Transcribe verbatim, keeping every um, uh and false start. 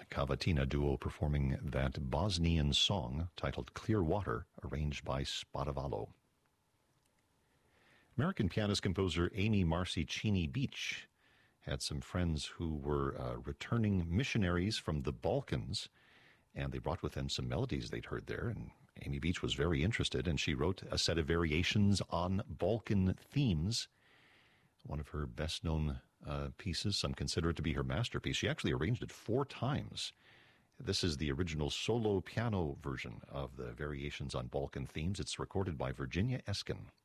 Cavatina duo performing that Bosnian song titled Clear Water, arranged by Spadavalo. American pianist-composer Amy Marcy Cheney Beach had some friends who were uh, returning missionaries from the Balkans, and they brought with them some melodies they'd heard there, and Amy Beach was very interested, and she wrote a set of variations on Balkan themes. One of her best-known uh, pieces, some consider it to be her masterpiece. She actually arranged it four times. This is the original solo piano version of the variations on Balkan themes. It's recorded by Virginia Eskin.